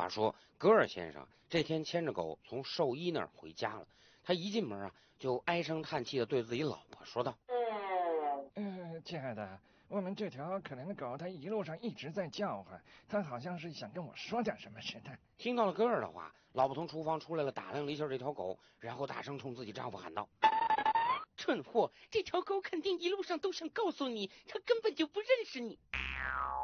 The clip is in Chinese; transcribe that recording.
话说，格尔先生这天牵着狗从兽医那儿回家了。他一进门就唉声叹气地对自己老婆说道：“ 亲爱的，我们这条可怜的狗，它一路上一直在叫唤，它好像是想跟我说点什么似的。” 听到了格尔的话，老婆从厨房出来了，打量了一下这条狗，然后大声冲自己丈夫喊道：“蠢货！这条狗肯定一路上都想告诉你，它根本就不认识你。”